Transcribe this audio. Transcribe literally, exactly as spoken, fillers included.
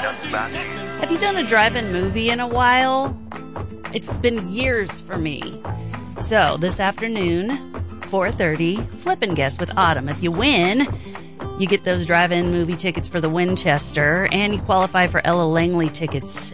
not too bad. Have you done a drive-in movie in a while? It's been years for me. So, this afternoon, four thirty, Flip and Guess with Autumn. If you win, you get those drive-in movie tickets for the Winchester, and you qualify for Ella Langley tickets